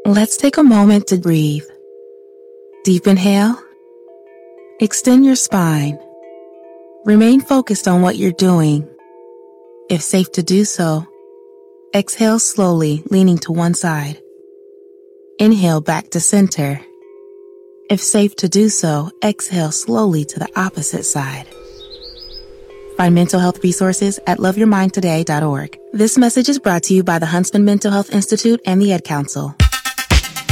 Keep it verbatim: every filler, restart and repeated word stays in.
Let's take a moment to breathe. Deep inhale. Extend your spine. Remain focused on what you're doing. If safe to do so, exhale slowly, leaning to one side. Inhale back to center. If safe to do so, exhale slowly to the opposite side. Find mental health resources at love your mind today dot org. This message is brought to you by the Huntsman Mental Health Institute and the Ad Council.